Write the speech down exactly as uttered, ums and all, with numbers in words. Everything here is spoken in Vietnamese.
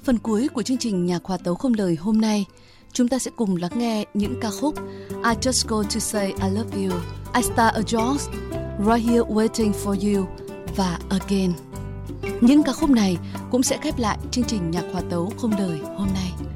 Phần cuối của chương trình Nhạc Hòa Tấu Không Lời hôm nay, chúng ta sẽ cùng lắng nghe những ca khúc I Just Go To Say I Love You, I Star a Joss, Right Here Waiting For You và Again. Những ca khúc này cũng sẽ khép lại chương trình Nhạc Hòa Tấu Không Lời hôm nay.